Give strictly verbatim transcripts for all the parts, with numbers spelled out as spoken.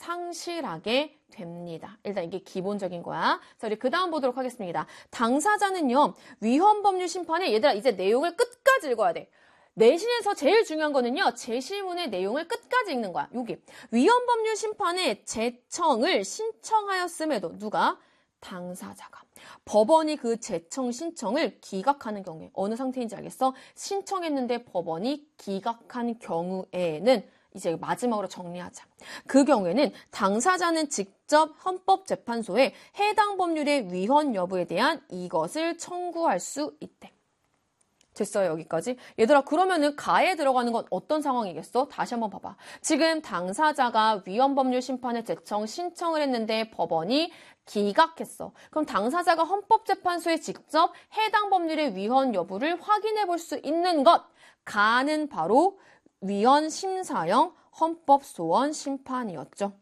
상실하게 됩니다. 일단 이게 기본적인 거야. 자, 우리 그 다음 보도록 하겠습니다. 당사자는요, 위헌법률 심판에 얘들아 이제 내용을 끝까지 읽어야 돼. 내신에서 제일 중요한 거는요, 제시문의 내용을 끝까지 읽는 거야. 여기 위헌법률 심판에 제청을 신청하였음에도 누가? 당사자가. 법원이 그 제청 신청을 기각하는 경우에 어느 상태인지 알겠어? 신청했는데 법원이 기각한 경우에는 이제 마지막으로 정리하자. 그 경우에는 당사자는 직접 헌법재판소에 해당 법률의 위헌 여부에 대한 이것을 청구할 수 있대. 됐어요, 여기까지? 얘들아, 그러면은 가에 들어가는 건 어떤 상황이겠어? 다시 한번 봐봐. 지금 당사자가 위헌법률 심판에 제청 신청을 했는데 법원이 기각했어. 그럼 당사자가 헌법재판소에 직접 해당 법률의 위헌 여부를 확인해 볼 수 있는 것, 가는 바로 위헌 심사형 헌법소원 심판이었죠.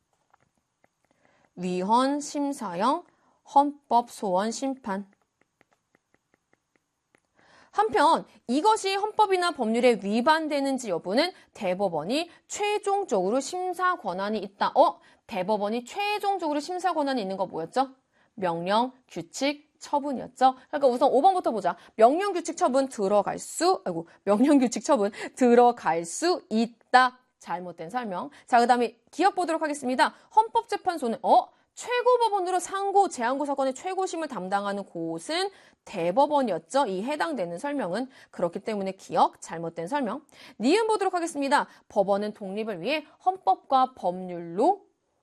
위헌 심사형 헌법소원 심판. 한편 이것이 헌법이나 법률에 위반되는지 여부는 대법원이 최종적으로 심사 권한이 있다. 어? 대법원이 최종적으로 심사 권한이 있는 거 뭐였죠? 명령, 규칙, 처분이었죠. 그러니까 우선 오 번부터 보자. 명령, 규칙, 처분 들어갈 수, 아이고, 명령, 규칙, 처분 들어갈 수 있다. 잘못된 설명. 자, 그 다음에 기억 보도록 하겠습니다. 헌법재판소는 어? 최고법원으로 상고, 재항고 사건의 최고심을 담당하는 곳은 대법원이었죠. 이 해당되는 설명은. 그렇기 때문에 기억, 잘못된 설명. 니은 보도록 하겠습니다. 법원은 독립을 위해 헌법과 법률로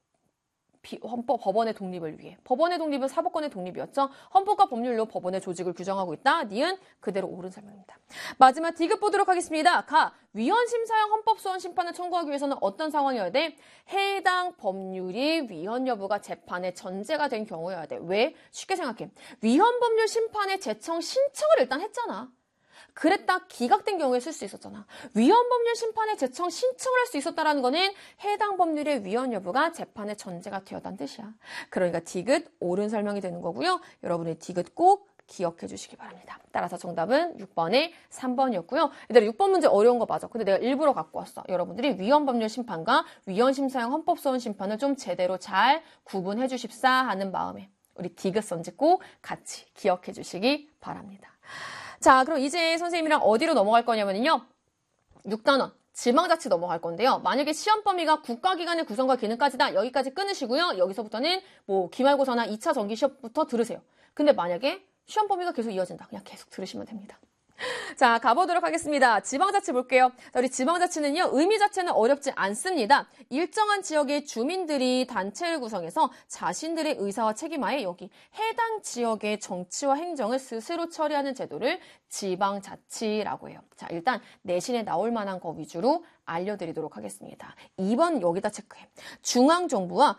비, 헌법, 법원의 독립을 위해. 법원의 독립은 사법권의 독립이었죠. 헌법과 법률로 법원의 조직을 규정하고 있다. 니은 그대로 옳은 설명입니다. 마지막 디귿 보도록 하겠습니다. 가. 위헌심사형 헌법소원 심판을 청구하기 위해서는 어떤 상황이어야 돼? 해당 법률이 위헌 여부가 재판의 전제가 된 경우여야 돼. 왜? 쉽게 생각해. 위헌법률 심판의 제청 신청을 일단 했잖아. 그랬다 기각된 경우에 쓸 수 있었잖아. 위헌법률 심판의 제청 신청을 할 수 있었다는 거는 해당 법률의 위헌 여부가 재판의 전제가 되었다는 뜻이야. 그러니까 디귿 옳은 설명이 되는 거고요. 여러분의 디귿 꼭 기억해 주시기 바랍니다. 따라서 정답은 육 번에 삼 번이었고요. 얘들아 육 번 문제 어려운 거 맞아. 근데 내가 일부러 갖고 왔어. 여러분들이 위헌법률 심판과 위헌심사형 헌법소원 심판을 좀 제대로 잘 구분해 주십사 하는 마음에 우리 디귿 선지 꼭 같이 기억해 주시기 바랍니다. 자, 그럼 이제 선생님이랑 어디로 넘어갈 거냐면요. 육 단원, 지방자치 넘어갈 건데요. 만약에 시험 범위가 국가기관의 구성과 기능까지다. 여기까지 끊으시고요. 여기서부터는 뭐 기말고사나 이 차 정기 시험부터 들으세요. 근데 만약에 시험 범위가 계속 이어진다. 그냥 계속 들으시면 됩니다. 자, 가보도록 하겠습니다. 지방자치 볼게요. 자, 우리 지방자치는요, 의미 자체는 어렵지 않습니다. 일정한 지역의 주민들이 단체를 구성해서 자신들의 의사와 책임하에 여기 해당 지역의 정치와 행정을 스스로 처리하는 제도를 지방자치라고 해요. 자, 일단 내신에 나올 만한 거 위주로 알려드리도록 하겠습니다. 이 번 여기다 체크해. 중앙정부와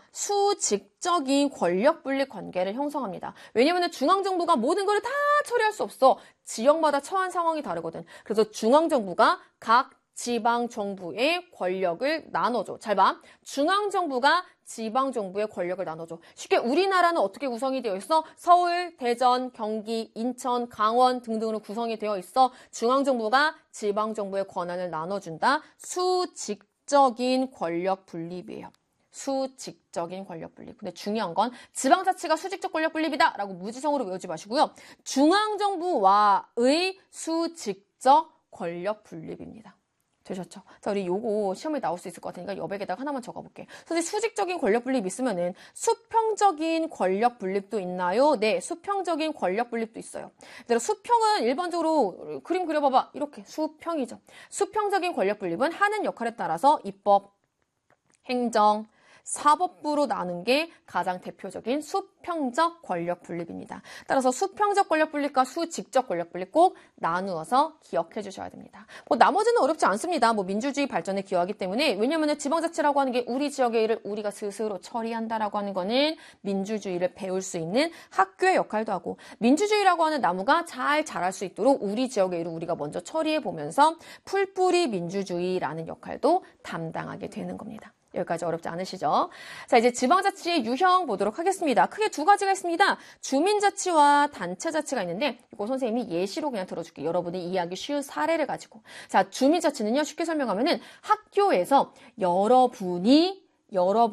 수직적인 권력분립 관계를 형성합니다. 왜냐하면 중앙정부가 모든 걸 다 처리할 수 없어. 지역마다 처한 상황이 다르거든. 그래서 중앙정부가 각 지방정부의 권력을 나눠줘. 잘 봐. 중앙정부가 지방정부의 권력을 나눠줘. 쉽게 우리나라는 어떻게 구성이 되어 있어? 서울, 대전, 경기, 인천, 강원 등등으로 구성이 되어 있어. 중앙정부가 지방정부의 권한을 나눠준다. 수직적인 권력 분립이에요. 수직적인 권력 분립. 근데 중요한 건 지방자치가 수직적 권력 분립이다 라고 무지성으로 외우지 마시고요. 중앙정부와의 수직적 권력 분립입니다. 되셨죠? 자, 우리 요거 시험에 나올 수 있을 것 같으니까 여백에다가 하나만 적어볼게. 선생님, 수직적인 권력 분립 있으면은 수평적인 권력 분립도 있나요? 네, 수평적인 권력 분립도 있어요. 얘들아, 수평은 일반적으로 그림 그려봐봐. 이렇게 수평이죠. 수평적인 권력 분립은 하는 역할에 따라서 입법, 행정, 사법부로 나눈 게 가장 대표적인 수평적 권력 분립입니다. 따라서 수평적 권력 분립과 수직적 권력 분립 꼭 나누어서 기억해 주셔야 됩니다. 뭐 나머지는 어렵지 않습니다. 뭐 민주주의 발전에 기여하기 때문에, 왜냐하면 지방자치라고 하는 게 우리 지역의 일을 우리가 스스로 처리한다라고 하는 거는 민주주의를 배울 수 있는 학교의 역할도 하고, 민주주의라고 하는 나무가 잘 자랄 수 있도록 우리 지역의 일을 우리가 먼저 처리해 보면서 풀뿌리 민주주의라는 역할도 담당하게 되는 겁니다. 여기까지 어렵지 않으시죠? 자, 이제 지방자치의 유형 보도록 하겠습니다. 크게 두 가지가 있습니다. 주민자치와 단체자치가 있는데 이거 선생님이 예시로 그냥 들어줄게요. 여러분이 이해하기 쉬운 사례를 가지고. 자, 주민자치는요, 쉽게 설명하면은 학교에서 여러분이 여러분